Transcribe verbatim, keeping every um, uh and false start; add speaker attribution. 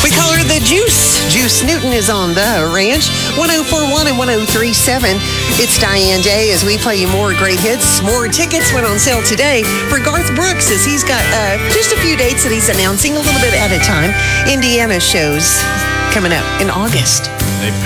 Speaker 1: We call her the Juice. Juice Newton is on the ranch. one oh four point one and one oh three point seven. It's Diane Day as we play you more great hits. More tickets went on sale today for Garth Brooks as he's got uh, just a few dates that he's announcing a little bit at a time. Indiana shows coming up in August.